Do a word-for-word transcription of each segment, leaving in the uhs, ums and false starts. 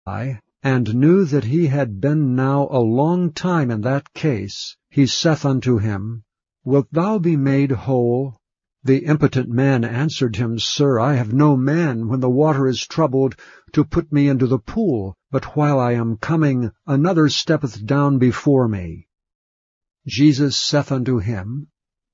and knew that he had been now a long time in that case, he saith unto him, Wilt thou be made whole? The impotent man answered him, Sir, I have no man, when the water is troubled, to put me into the pool, but while I am coming, another steppeth down before me. Jesus saith unto him,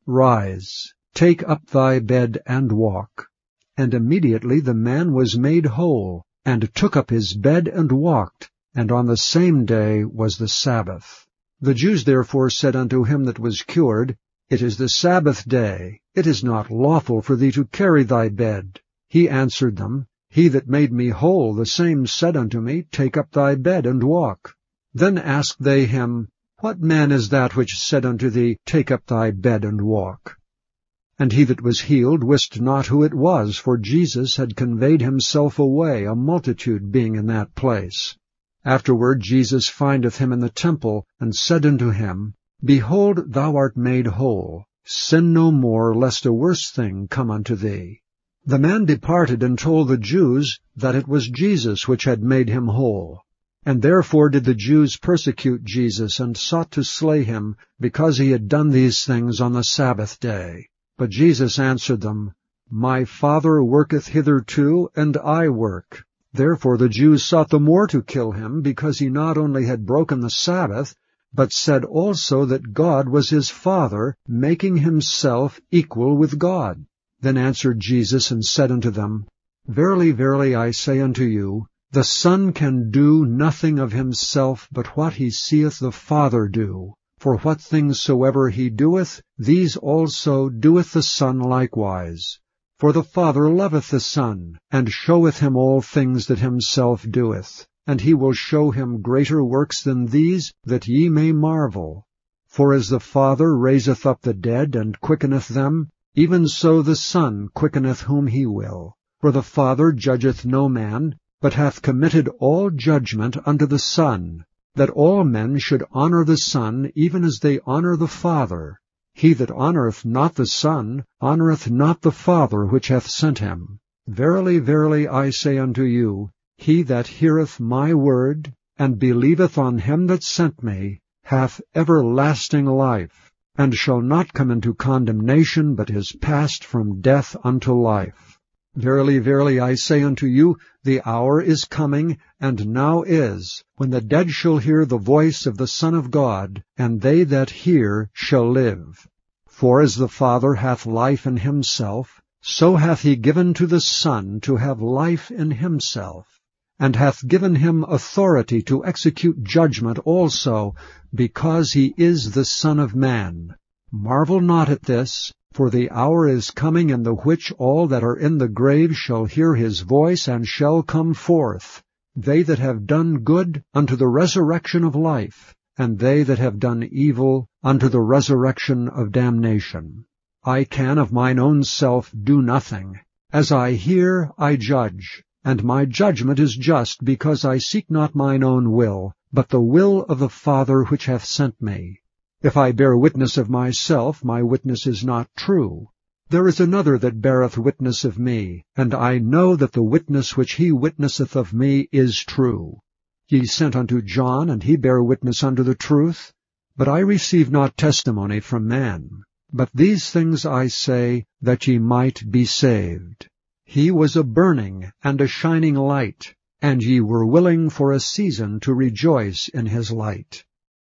Rise, take up thy bed, and walk. And immediately the man was made whole, and took up his bed and walked, and on the same day was the Sabbath. The Jews therefore said unto him that was cured, It is the Sabbath day, it is not lawful for thee to carry thy bed. He answered them, He that made me whole, the same said unto me, Take up thy bed and walk. Then asked they him, What man is that which said unto thee, Take up thy bed and walk? And he that was healed wist not who it was, for Jesus had conveyed himself away, a multitude being in that place. Afterward Jesus findeth him in the temple, and said unto him, Behold, thou art made whole. Sin no more, lest a worse thing come unto thee. The man departed and told the Jews that it was Jesus which had made him whole. And therefore did the Jews persecute Jesus, and sought to slay him, because he had done these things on the Sabbath day. But Jesus answered them, My Father worketh hitherto, and I work. Therefore the Jews sought the more to kill him, because he not only had broken the Sabbath, but said also that God was his Father, making himself equal with God. Then answered Jesus and said unto them, Verily, verily, I say unto you, the Son can do nothing of himself but what he seeth the Father do. For what things soever he doeth, these also doeth the Son likewise. For the Father loveth the Son, and showeth him all things that himself doeth. And he will show him greater works than these, that ye may marvel. For as the Father raiseth up the dead, and quickeneth them, even so the Son quickeneth whom he will. For the Father judgeth no man, but hath committed all judgment unto the Son, that all men should honor the Son, even as they honor the Father. He that honoureth not the Son honoureth not the Father which hath sent him. Verily, verily, I say unto you, he that heareth my word, and believeth on him that sent me, hath everlasting life, and shall not come into condemnation, but is passed from death unto life. Verily, verily, I say unto you, the hour is coming, and now is, when the dead shall hear the voice of the Son of God, and they that hear shall live. For as the Father hath life in himself, so hath he given to the Son to have life in himself, and hath given him authority to execute judgment also, because he is the Son of Man. Marvel not at this, for the hour is coming in the which all that are in the grave shall hear his voice, and shall come forth, they that have done good unto the resurrection of life, and they that have done evil unto the resurrection of damnation. I can of mine own self do nothing. As I hear, I judge, and my judgment is just, because I seek not mine own will, but the will of the Father which hath sent me. If I bear witness of myself, my witness is not true. There is another that beareth witness of me, and I know that the witness which he witnesseth of me is true. Ye sent unto John, and he bare witness unto the truth. But I receive not testimony from man. But these things I say, that ye might be saved. He was a burning and a shining light, and ye were willing for a season to rejoice in his light.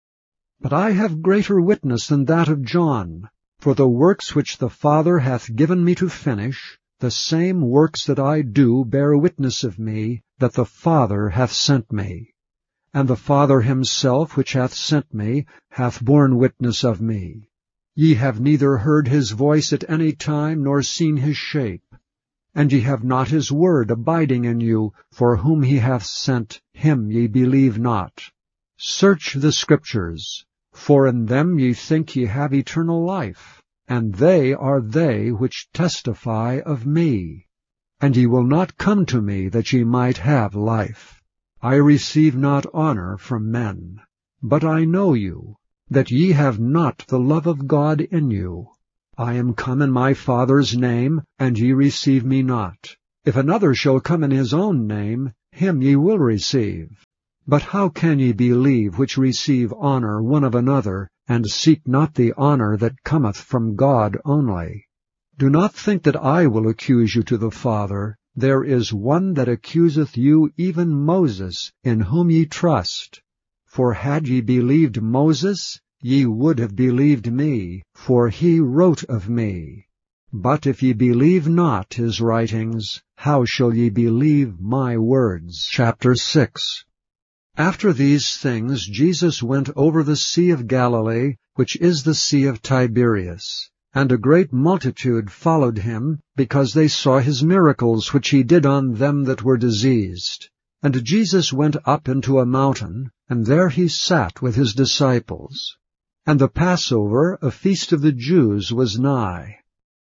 But I have greater witness than that of John, for the works which the Father hath given me to finish, the same works that I do bear witness of me, that the Father hath sent me. And the Father himself which hath sent me hath borne witness of me. Ye have neither heard his voice at any time, nor seen his shape. And ye have not his word abiding in you, for whom he hath sent, him ye believe not. Search the Scriptures, for in them ye think ye have eternal life, and they are they which testify of me. And ye will not come to me that ye might have life. I receive not honor from men. But I know you, that ye have not the love of God in you. I am come in my Father's name, and ye receive me not. If another shall come in his own name, him ye will receive. But how can ye believe which receive honour one of another, and seek not the honour that cometh from God only? Do not think that I will accuse you to the Father. There is one that accuseth you, even Moses, in whom ye trust. For had ye believed Moses, ye would have believed me, for he wrote of me. But if ye believe not his writings, how shall ye believe my words? Chapter six. After these things Jesus went over the Sea of Galilee, which is the Sea of Tiberias. And a great multitude followed him, because they saw his miracles which he did on them that were diseased. And Jesus went up into a mountain, and there he sat with his disciples. And the Passover, a feast of the Jews, was nigh.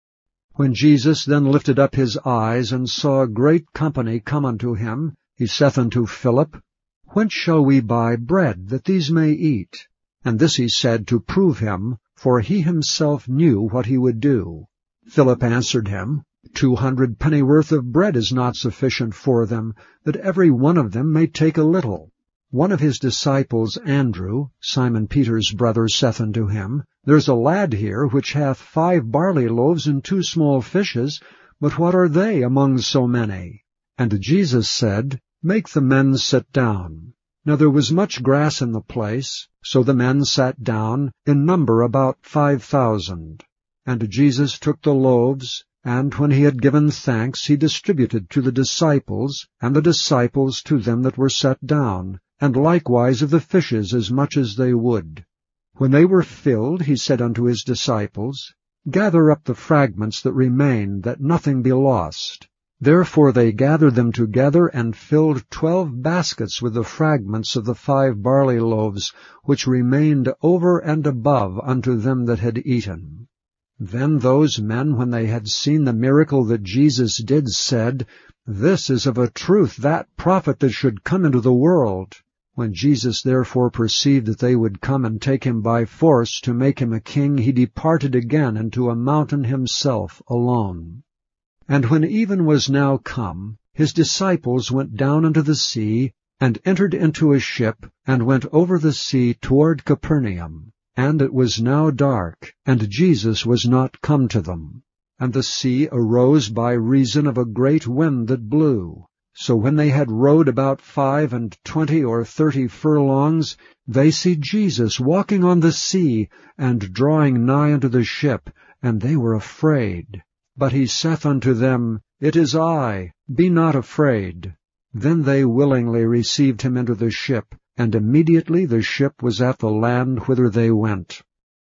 When Jesus then lifted up his eyes, and saw a great company come unto him, he saith unto Philip, Whence shall we buy bread, that these may eat? And this he said to prove him, for he himself knew what he would do. Philip answered him, Two hundred pennyworth of bread is not sufficient for them, that every one of them may take a little. One of his disciples, Andrew, Simon Peter's brother, saith unto him, There's a lad here which hath five barley loaves and two small fishes, but what are they among so many? And Jesus said, Make the men sit down. Now there was much grass in the place, so the men sat down, in number about five thousand. And Jesus took the loaves, and when he had given thanks, he distributed to the disciples, and the disciples to them that were set down, and likewise of the fishes as much as they would. When they were filled, he said unto his disciples, Gather up the fragments that remain, that nothing be lost. Therefore they gathered them together, and filled twelve baskets with the fragments of the five barley loaves, which remained over and above unto them that had eaten. Then those men, when they had seen the miracle that Jesus did, said, This is of a truth that prophet that should come into the world. When Jesus therefore perceived that they would come and take him by force to make him a king, he departed again into a mountain himself alone. And when even was now come, his disciples went down into the sea, and entered into a ship, and went over the sea toward Capernaum. And it was now dark, and Jesus was not come to them. And the sea arose by reason of a great wind that blew. So when they had rowed about five and twenty or thirty furlongs, they see Jesus walking on the sea, and drawing nigh unto the ship, and they were afraid. But he saith unto them, It is I, be not afraid. Then they willingly received him into the ship, and immediately the ship was at the land whither they went.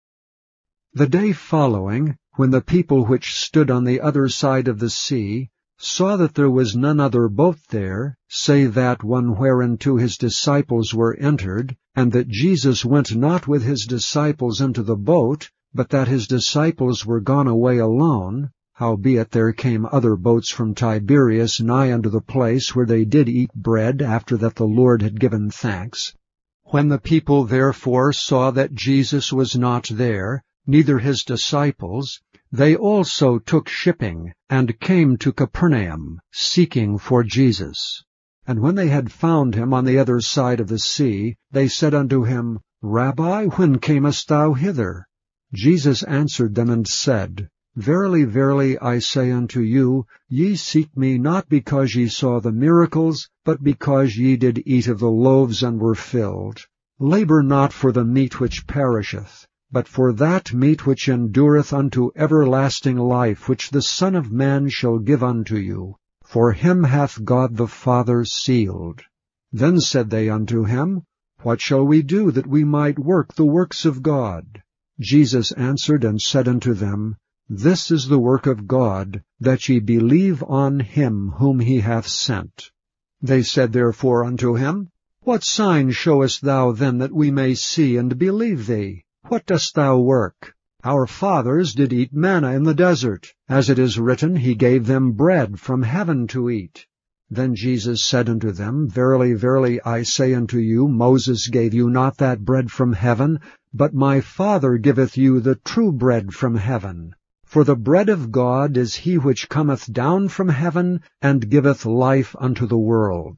The day following, when the people which stood on the other side of the sea saw that there was none other boat there, save that one whereinto his disciples were entered, and that Jesus went not with his disciples into the boat, but that his disciples were gone away alone, howbeit there came other boats from Tiberias nigh unto the place where they did eat bread after that the Lord had given thanks. When the people therefore saw that Jesus was not there, neither his disciples, they also took shipping, and came to Capernaum, seeking for Jesus. And when they had found him on the other side of the sea, they said unto him, Rabbi, when camest thou hither? Jesus answered them and said, Verily, verily, I say unto you, ye seek me not because ye saw the miracles, but because ye did eat of the loaves and were filled. Labor not for the meat which perisheth, but for that meat which endureth unto everlasting life, which the Son of Man shall give unto you. For him hath God the Father sealed. Then said they unto him, What shall we do that we might work the works of God? Jesus answered and said unto them, This is the work of God, that ye believe on him whom he hath sent. They said therefore unto him, What sign showest thou then that we may see and believe thee? What dost thou work? Our fathers did eat manna in the desert. As it is written, He gave them bread from heaven to eat. Then Jesus said unto them, Verily, verily, I say unto you, Moses gave you not that bread from heaven, but my Father giveth you the true bread from heaven. For the bread of God is he which cometh down from heaven, and giveth life unto the world.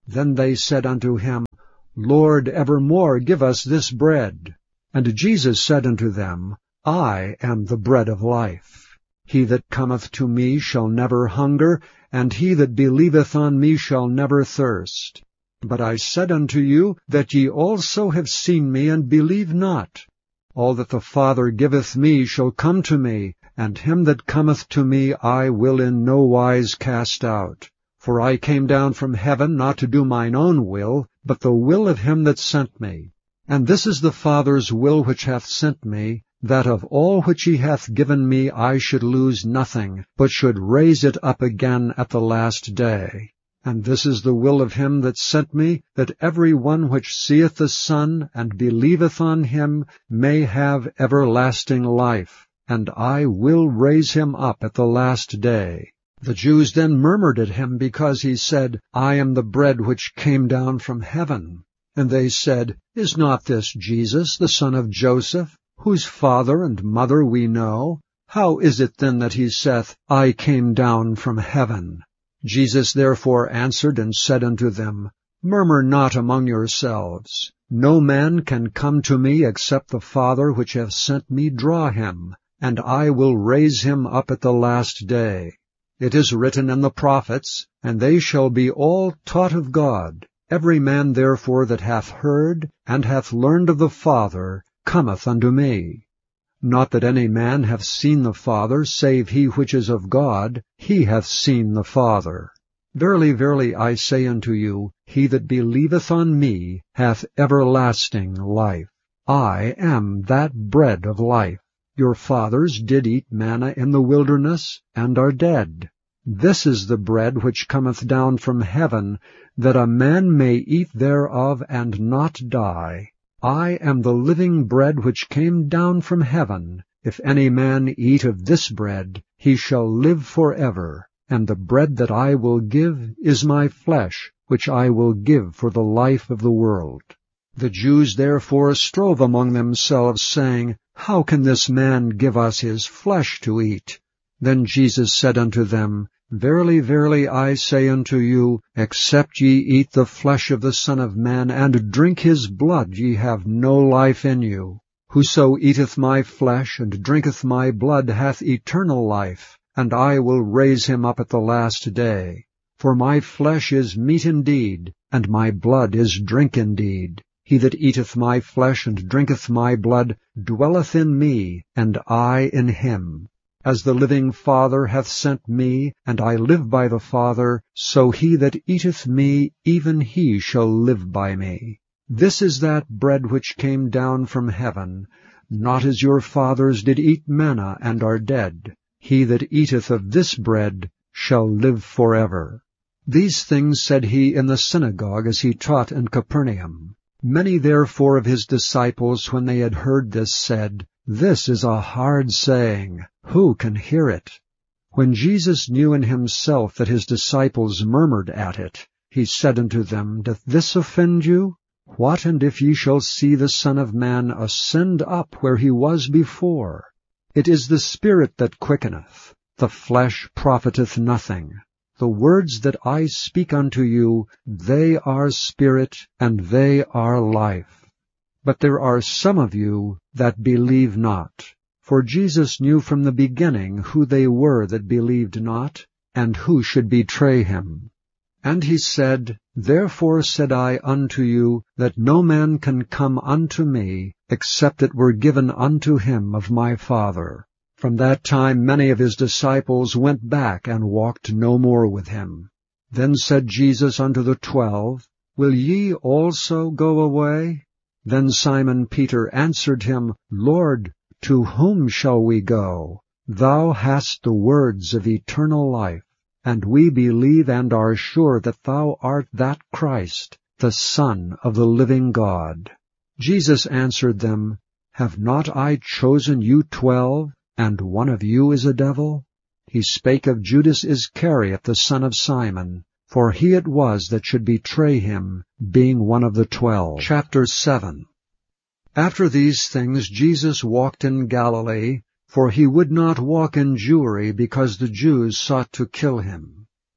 Then they said unto him, Lord, evermore give us this bread. And Jesus said unto them, I am the bread of life. He that cometh to me shall never hunger, and he that believeth on me shall never thirst. But I said unto you, that ye also have seen me, and believe not. All that the Father giveth me shall come to me, and him that cometh to me I will in no wise cast out. For I came down from heaven not to do mine own will, but the will of him that sent me. And this is the Father's will which hath sent me, that of all which he hath given me I should lose nothing, but should raise it up again at the last day. And this is the will of him that sent me, that every one which seeth the Son, and believeth on him, may have everlasting life, and I will raise him up at the last day. The Jews then murmured at him, because he said, I am the bread which came down from heaven. And they said, Is not this Jesus, the son of Joseph, whose father and mother we know? How is it then that he saith, I came down from heaven? Jesus therefore answered and said unto them, Murmur not among yourselves. No man can come to me except the Father which hath sent me draw him, and I will raise him up at the last day. It is written in the prophets, and they shall be all taught of God. Every man therefore that hath heard, and hath learned of the Father, cometh unto me. Not that any man hath seen the Father, save he which is of God, he hath seen the Father. Verily, verily, I say unto you, he that believeth on me hath everlasting life. I am that bread of life. Your fathers did eat manna in the wilderness, and are dead. This is the bread which cometh down from heaven, that a man may eat thereof and not die. I am the living bread which came down from heaven. If any man eat of this bread, he shall live forever. And the bread that I will give is my flesh, which I will give for the life of the world. The Jews therefore strove among themselves, saying, How can this man give us his flesh to eat? Then Jesus said unto them, Verily, verily, I say unto you, except ye eat the flesh of the Son of Man, and drink his blood, ye have no life in you. Whoso eateth my flesh, and drinketh my blood, hath eternal life, and I will raise him up at the last day. For my flesh is meat indeed, and my blood is drink indeed. He that eateth my flesh, and drinketh my blood, dwelleth in me, and I in him. As the living Father hath sent me, and I live by the Father, so he that eateth me, even he shall live by me. This is that bread which came down from heaven, not as your fathers did eat manna, and are dead. He that eateth of this bread shall live forever. These things said he in the synagogue, as he taught in Capernaum. Many therefore of his disciples, when they had heard this, said, This is a hard saying. Who can hear it? When Jesus knew in himself that his disciples murmured at it, he said unto them, Doth this offend you? What and if ye shall see the Son of Man ascend up where he was before? It is the Spirit that quickeneth, the flesh profiteth nothing. The words that I speak unto you, they are spirit, and they are life. But there are some of you that believe not. For Jesus knew from the beginning who they were that believed not, and who should betray him. And he said, Therefore said I unto you, that no man can come unto me, except it were given unto him of my Father. From that time many of his disciples went back, and walked no more with him. Then said Jesus unto the twelve, Will ye also go away? Then Simon Peter answered him, Lord, to whom shall we go? Thou hast the words of eternal life, and we believe and are sure that thou art that Christ, the Son of the living God. Jesus answered them, Have not I chosen you twelve, and one of you is a devil? He spake of Judas Iscariot, the son of Simon, for he it was that should betray him, being one of the twelve. Chapter seven. After these things Jesus walked in Galilee, for he would not walk in Jewry, because the Jews sought to kill him.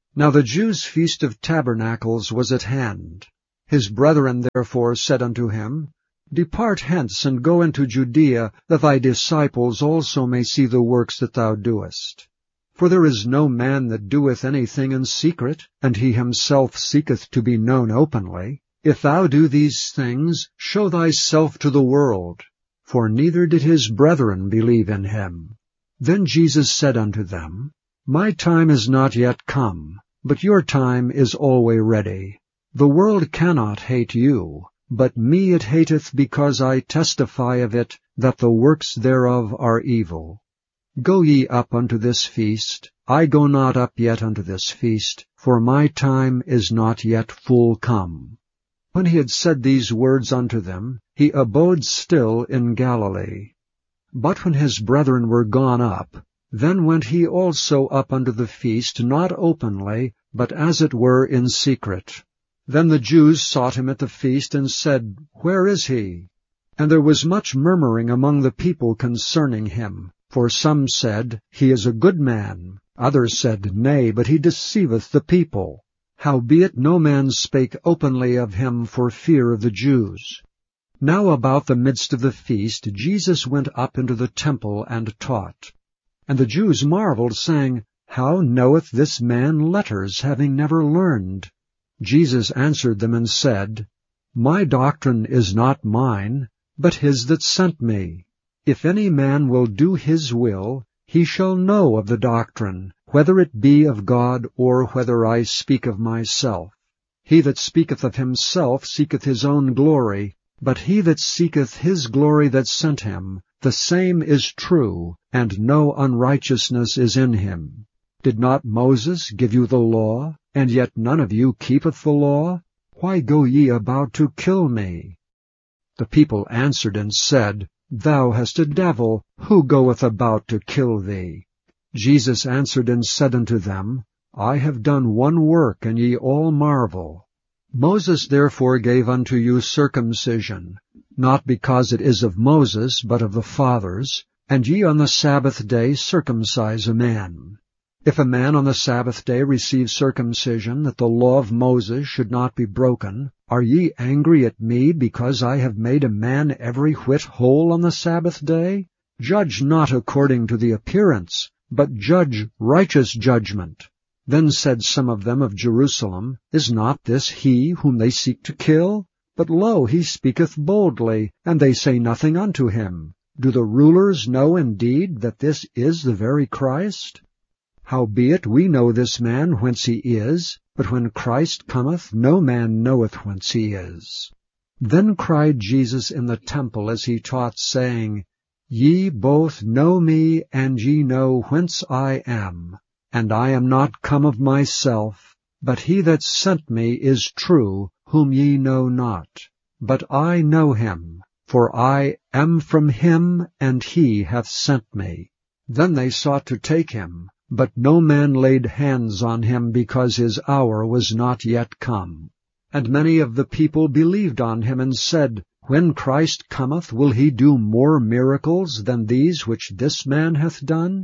Now the Jews' feast of tabernacles was at hand. His brethren therefore said unto him, Depart hence, and go into Judea, that thy disciples also may see the works that thou doest. For there is no man that doeth anything in secret, and he himself seeketh to be known openly. If thou do these things, show thyself to the world. For neither did his brethren believe in him. Then Jesus said unto them, My time is not yet come, but your time is alway ready. The world cannot hate you, but me it hateth, because I testify of it, that the works thereof are evil. Go ye up unto this feast. I go not up yet unto this feast, for my time is not yet full come. When he had said these words unto them, he abode still in Galilee. But when his brethren were gone up, then went he also up unto the feast, not openly, but as it were in secret. Then the Jews sought him at the feast, and said, Where is he? And there was much murmuring among the people concerning him. For some said, He is a good man. Others said, Nay, but he deceiveth the people. Howbeit no man spake openly of him for fear of the Jews. Now about the midst of the feast Jesus went up into the temple and taught. And the Jews marveled, saying, How knoweth this man letters, having never learned? Jesus answered them and said, My doctrine is not mine, but his that sent me. If any man will do his will, he shall know of the doctrine, whether it be of God, or whether I speak of myself. He that speaketh of himself seeketh his own glory, but he that seeketh his glory that sent him, the same is true, and no unrighteousness is in him. Did not Moses give you the law, and yet none of you keepeth the law? Why go ye about to kill me? The people answered and said, Thou hast a devil. Who goeth about to kill thee? Jesus answered and said unto them, I have done one work, and ye all marvel. Moses therefore gave unto you circumcision, not because it is of Moses, but of the fathers, and ye on the Sabbath day circumcise a man. If a man on the Sabbath day receive circumcision, that the law of Moses should not be broken, are ye angry at me, because I have made a man every whit whole on the Sabbath day? Judge not according to the appearance, but judge righteous judgment. Then said some of them of Jerusalem, Is not this he whom they seek to kill? But lo, he speaketh boldly, and they say nothing unto him. Do the rulers know indeed that this is the very Christ? Howbeit we know this man whence he is, but when Christ cometh, no man knoweth whence he is. Then cried Jesus in the temple as he taught, saying, Ye both know me, and ye know whence I am. And I am not come of myself, but he that sent me is true, whom ye know not. But I know him, for I am from him, and he hath sent me. Then they sought to take him, but no man laid hands on him, because his hour was not yet come. And many of the people believed on him, and said, When Christ cometh, will he do more miracles than these which this man hath done?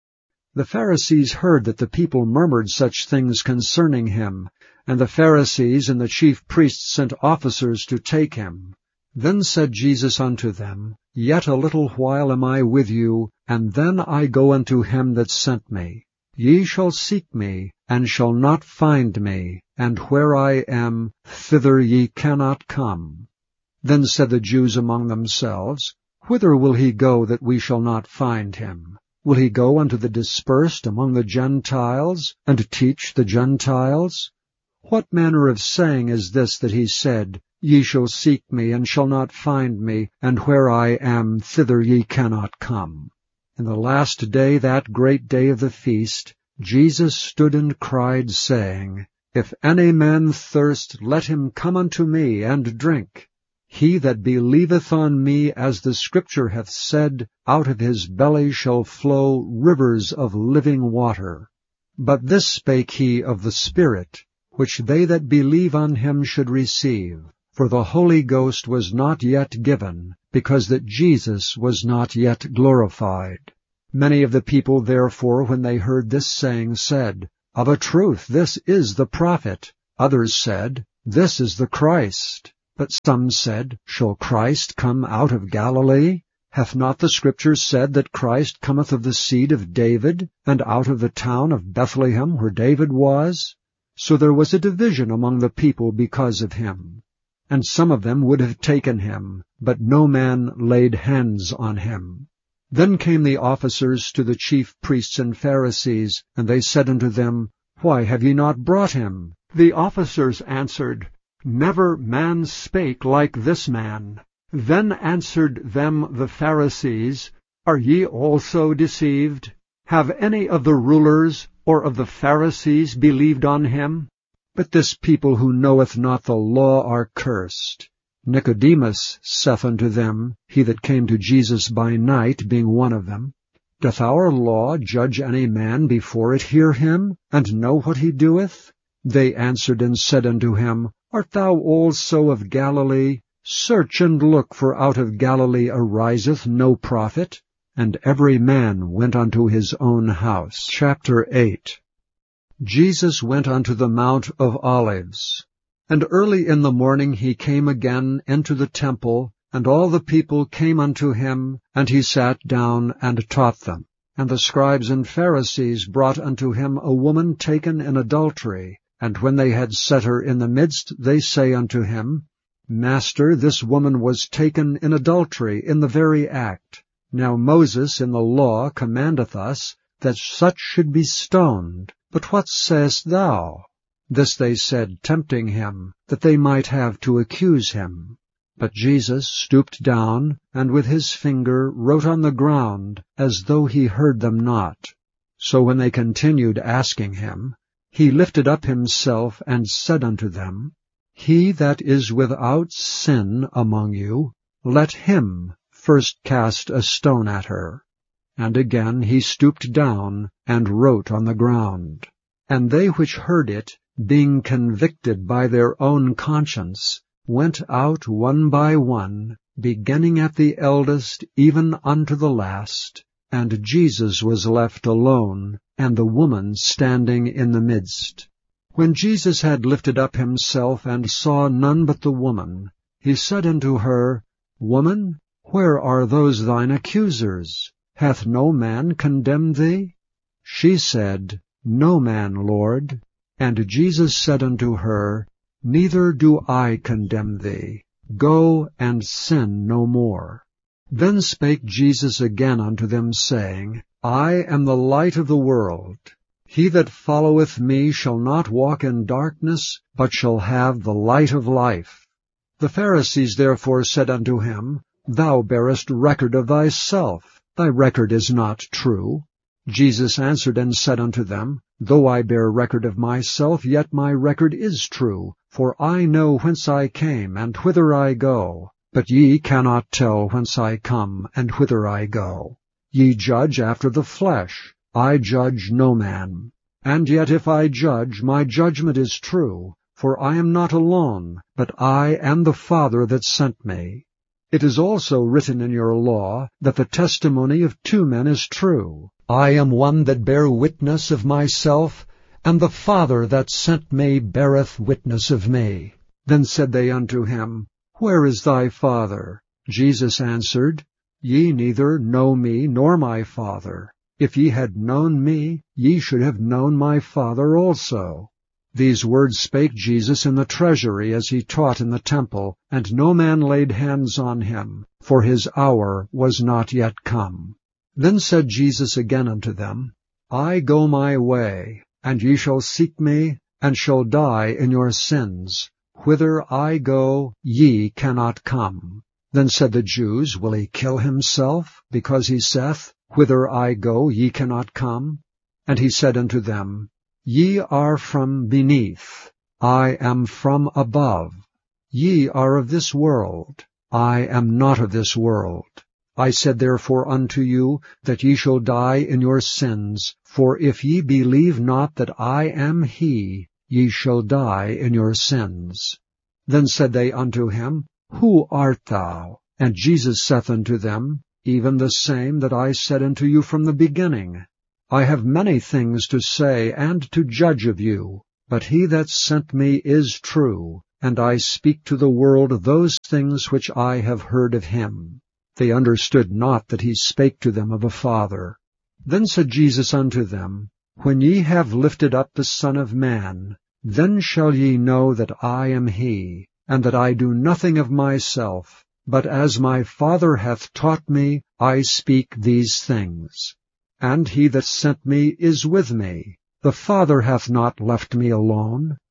The Pharisees heard that the people murmured such things concerning him, and the Pharisees and the chief priests sent officers to take him. Then said Jesus unto them, Yet a little while am I with you, and then I go unto him that sent me. Ye shall seek me, and shall not find me, and where I am, thither ye cannot come. Then said the Jews among themselves, Whither will he go that we shall not find him? Will he go unto the dispersed among the Gentiles, and teach the Gentiles? What manner of saying is this that he said, Ye shall seek me, and shall not find me, and where I am, thither ye cannot come? In the last day, that great day of the feast, Jesus stood and cried, saying, If any man thirst, let him come unto me, and drink. He that believeth on me, as the Scripture hath said, out of his belly shall flow rivers of living water. But this spake he of the Spirit, which they that believe on him should receive. For the Holy Ghost was not yet given, because that Jesus was not yet glorified. Many of the people therefore, when they heard this saying, said, Of a truth, this is the prophet. Others said, This is the Christ. But some said, Shall Christ come out of Galilee? Hath not the Scripture said that Christ cometh of the seed of David, and out of the town of Bethlehem where David was? So there was a division among the people because of him. And some of them would have taken him, but no man laid hands on him. Then came the officers to the chief priests and Pharisees, and they said unto them, Why have ye not brought him? The officers answered, Never man spake like this man. Then answered them the Pharisees, Are ye also deceived? Have any of the rulers or of the Pharisees believed on him? But this people who knoweth not the law are cursed. Nicodemus saith unto them, he that came to Jesus by night, being one of them, Doth our law judge any man before it hear him, and know what he doeth? They answered and said unto him, Art thou also of Galilee? Search and look, for out of Galilee ariseth no prophet. And every man went unto his own house. Chapter eight. Jesus went unto the Mount of Olives. And early in the morning he came again into the temple, and all the people came unto him, and he sat down and taught them. And the scribes and Pharisees brought unto him a woman taken in adultery. And when they had set her in the midst, they say unto him, Master, this woman was taken in adultery in the very act. Now Moses in the law commandeth us that such should be stoned. But what sayest thou? This they said, tempting him, that they might have to accuse him. But Jesus stooped down, and with his finger wrote on the ground, as though he heard them not. So when they continued asking him, he lifted up himself, and said unto them, He that is without sin among you, let him first cast a stone at her. And again he stooped down, and wrote on the ground. And they which heard it, being convicted by their own conscience, went out one by one, beginning at the eldest even unto the last. And Jesus was left alone, and the woman standing in the midst. When Jesus had lifted up himself, and saw none but the woman, he said unto her, Woman, where are those thine accusers? Hath no man condemned thee? She said, No man, Lord. And Jesus said unto her, Neither do I condemn thee. Go and sin no more. Then spake Jesus again unto them, saying, I am the light of the world. He that followeth me shall not walk in darkness, but shall have the light of life. The Pharisees therefore said unto him, Thou bearest record of thyself. Thy record is not true. Jesus answered and said unto them, Though I bear record of myself, yet my record is true. For I know whence I came, and whither I go. But ye cannot tell whence I come, and whither I go. Ye judge after the flesh. I judge no man. And yet if I judge, my judgment is true. For I am not alone, but I and the Father that sent me. It is also written in your law, that the testimony of two men is true. I am one that bear witness of myself, and the Father that sent me beareth witness of me. Then said they unto him, Where is thy Father? Jesus answered, Ye neither know me nor my Father. If ye had known me, ye should have known my Father also. These words spake Jesus in the treasury as he taught in the temple, and no man laid hands on him, for his hour was not yet come. Then said Jesus again unto them, I go my way, and ye shall seek me, and shall die in your sins. Whither I go, ye cannot come. Then said the Jews, Will he kill himself, because he saith, Whither I go, ye cannot come? And he said unto them, Ye are from beneath, I am from above. Ye are of this world, I am not of this world. I said therefore unto you, that ye shall die in your sins, for if ye believe not that I am he, ye shall die in your sins. Then said they unto him, Who art thou? And Jesus saith unto them, Even the same that I said unto you from the beginning. I have many things to say and to judge of you, but he that sent me is true, and I speak to the world those things which I have heard of him. They understood not that he spake to them of a Father. Then said Jesus unto them, When ye have lifted up the Son of Man, then shall ye know that I am he, and that I do nothing of myself, but as my Father hath taught me, I speak these things. And he that sent me is with me. The Father hath not left me alone,